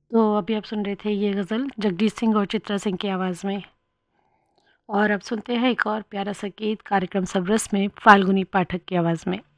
तो अभी आप सुन रहे थे ये गज़ल जगजीत सिंह और चित्रा सिंह की आवाज़ में। और अब सुनते हैं एक और प्यारा सा गीत कार्यक्रम सबरस में फाल्गुनी पाठक की आवाज़ में।